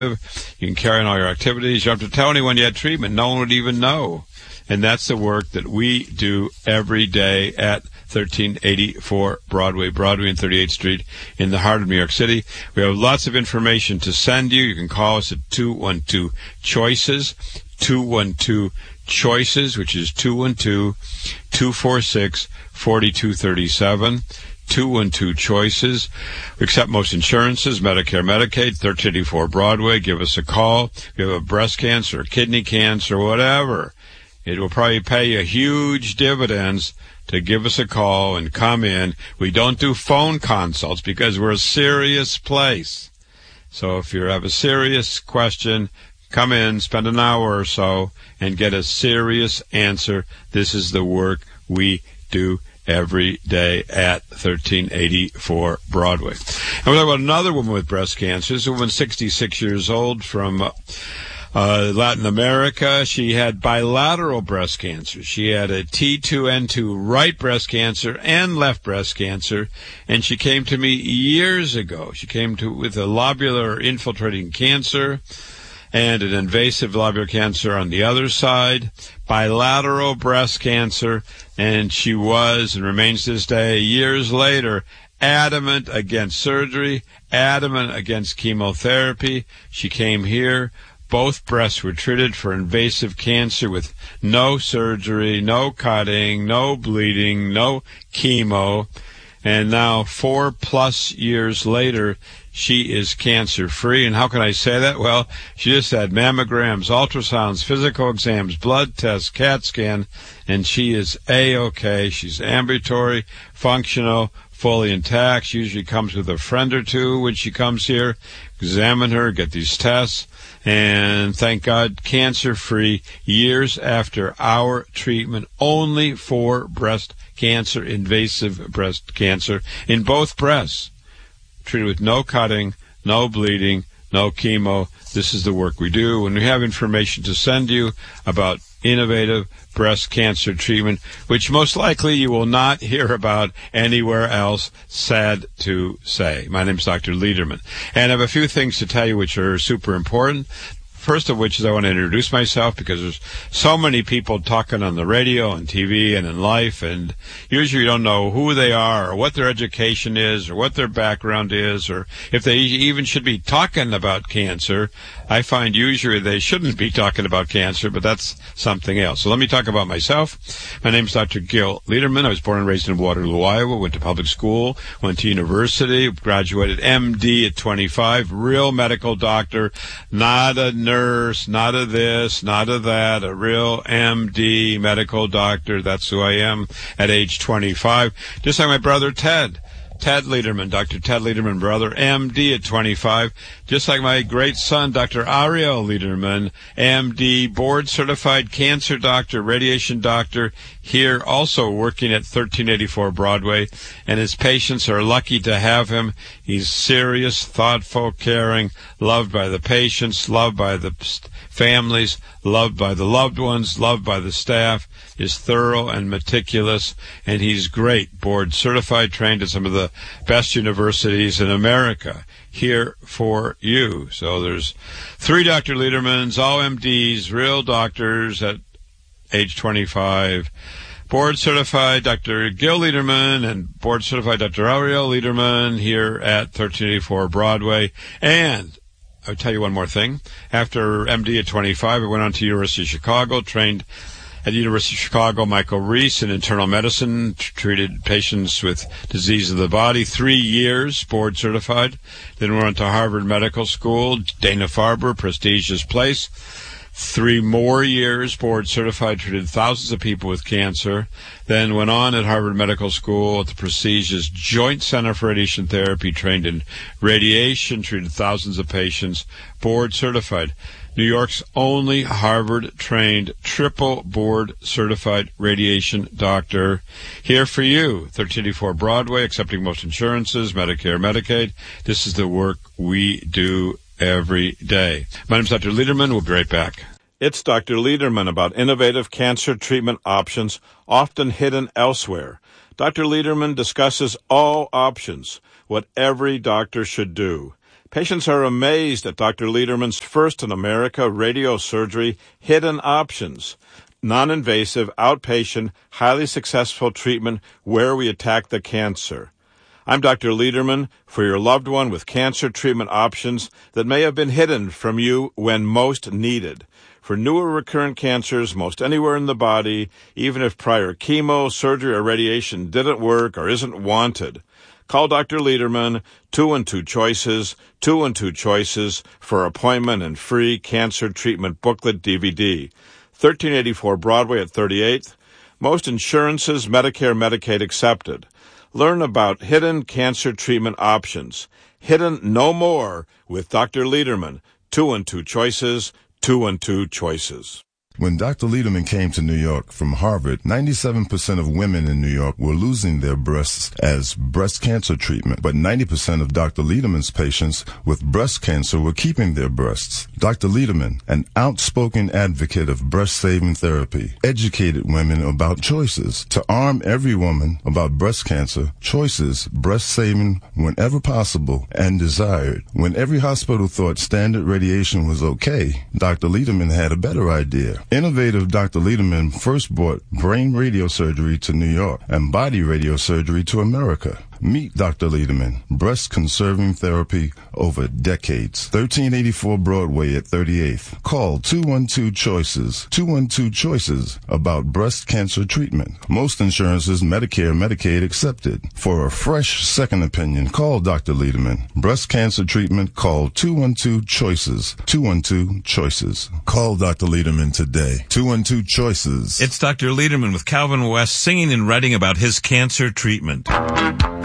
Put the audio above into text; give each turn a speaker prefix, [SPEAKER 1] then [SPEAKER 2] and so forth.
[SPEAKER 1] You can carry on all your activities. You don't have to tell anyone you had treatment. No one would even know. And that's the work that we do every day at 1384 Broadway and 38th Street in the heart of New York City. We have lots of information to send you. You can call us at 212-CHOICES, 212-CHOICES, which is 212-246-4237. 212-CHOICES. We accept most insurances, Medicare, Medicaid, 1384 Broadway. Give us a call. If you have breast cancer, kidney cancer, whatever, it will probably pay you huge dividends to give us a call and come in. We don't do phone consults because we're a serious place. So if you have a serious question, come in, spend an hour or so, and get a serious answer. This is the work we do every day at 1384 Broadway. And we'll talk about another woman with breast cancer. This woman, 66 years old, from Latin America. She had bilateral breast cancer. She had a T2N2 right breast cancer and left breast cancer, and she came to me years ago. She came with a lobular infiltrating cancer and an invasive lobular cancer on the other side, bilateral breast cancer, and she was and remains this day, years later, adamant against surgery, adamant against chemotherapy. She came here. Both breasts were treated for invasive cancer with no surgery, no cutting, no bleeding, no chemo. And now, 4+ years later, she is cancer-free. And how can I say that? Well, she just had mammograms, ultrasounds, physical exams, blood tests, CAT scan, and she is A-OK. She's ambulatory, functional, fully intact. She usually comes with a friend or two when she comes here. Examine her, get these tests, and thank God, cancer-free years after our treatment, only for breast cancer, invasive breast cancer, in both breasts, treated with no cutting, no bleeding, no chemo. This is the work we do. When we have information to send you about innovative breast cancer treatment, which most likely you will not hear about anywhere else, sad to say. My name is Dr. Lederman, and I have a few things to tell you which are super important. First of which is I want to introduce myself, because there's so many people talking on the radio and TV and in life, and usually you don't know who they are or what their education is or what their background is or if they even should be talking about cancer. I find usually they shouldn't be talking about cancer, but that's something else. So let me talk about myself. My name is Dr. Gil Lederman. I was born and raised in Waterloo, Iowa, went to public school, went to university, graduated MD at 25, real medical doctor, not a nurse, not a this, not a that, a real MD medical doctor. That's who I am at age 25. Just like my brother Ted Lederman, Dr. Ted Lederman, brother, MD at 25. Just like my great son, Dr. Ariel Lederman, MD, board-certified cancer doctor, radiation doctor, here also working at 1384 Broadway. And his patients are lucky to have him. He's serious, thoughtful, caring, loved by the patients, loved by the families, loved by the loved ones, loved by the staff, is thorough and meticulous, and he's great. Board certified, trained at some of the best universities in America, here for you. So there's 3 Dr. Ledermans, all MDs, real doctors at age 25. Board certified Dr. Gil Lederman and board certified Dr. Ariel Lederman here at 1384 Broadway. And I'll tell you one more thing. After MD at 25, I went on to University of Chicago, trained at the University of Chicago, Michael Reese in internal medicine, treated patients with disease of the body, 3 years, board certified. Then went to Harvard Medical School, Dana-Farber, prestigious place. 3 more years, board certified, treated thousands of people with cancer. Then went on at Harvard Medical School at the prestigious Joint Center for Radiation Therapy, trained in radiation, treated thousands of patients, board certified. New York's only Harvard-trained, triple board-certified radiation doctor. Here for you, 1384 Broadway, accepting most insurances, Medicare, Medicaid. This is the work we do every day. My name is Dr. Lederman. We'll be right back. It's Dr. Lederman about innovative cancer treatment options, often hidden elsewhere. Dr. Lederman discusses all options, what every doctor should do. Patients are amazed at Dr. Lederman's first in America radiosurgery hidden options. Non-invasive, outpatient, highly successful treatment where we attack the cancer. I'm Dr. Lederman for your loved one with cancer treatment options that may have been hidden from you when most needed. For newer recurrent cancers most anywhere in the body, even if prior chemo, surgery, or radiation didn't work or isn't wanted. Call Dr. Lederman, 212-CHOICES, 212-CHOICES for appointment and free cancer treatment booklet DVD. 1384 Broadway at 38th. Most insurances, Medicare, Medicaid accepted. Learn about hidden cancer treatment options. Hidden no more with Dr. Lederman. 212-CHOICES, 212-CHOICES.
[SPEAKER 2] When Dr. Lederman came to New York from Harvard, 97% of women in New York were losing their breasts as breast cancer treatment, but 90% of Dr. Lederman's patients with breast cancer were keeping their breasts. Dr. Lederman, an outspoken advocate of breast-saving therapy, educated women about choices. To arm every woman about breast cancer, choices, breast-saving whenever possible and desired. When every hospital thought standard radiation was okay, Dr. Lederman had a better idea. Innovative Dr. Lederman first brought brain radiosurgery to New York and body radiosurgery to America. Meet Dr. Lederman, breast-conserving therapy over decades. 1384 Broadway at 38th. Call 212-CHOICES, 212-CHOICES about breast cancer treatment. Most insurances, Medicare, Medicaid accepted. For a fresh second opinion, call Dr. Lederman. Breast cancer treatment, call 212-CHOICES, 212-CHOICES. Call Dr. Lederman today. 212-CHOICES.
[SPEAKER 3] It's Dr. Lederman with Calvin West singing and writing about his cancer treatment.